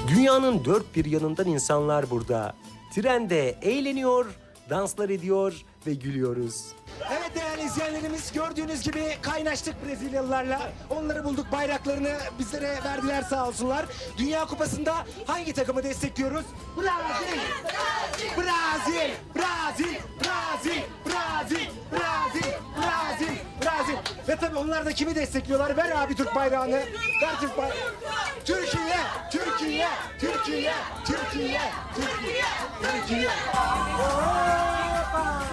Dünyanın dört bir yanından insanlar burada. Trende eğleniyor, danslar ediyor ve gülüyoruz. Evet değerli izleyenlerimiz, gördüğünüz gibi kaynaştık Brezilyalılarla. Onları bulduk, bayraklarını bizlere verdiler sağ olsunlar. Dünya Kupası'nda hangi takımı destekliyoruz? Brazil! Brazil! Brazil! Brazil! Brazil! Brazil! Brazil! Brazil! Ve tabii onlar da kimi destekliyorlar? Ver abi Türk bayrağını. Ver Türk bayrağını. Türkiye! Türkiye! Türkiye! Türkiye! Türkiye! Türkiye! Hoppa!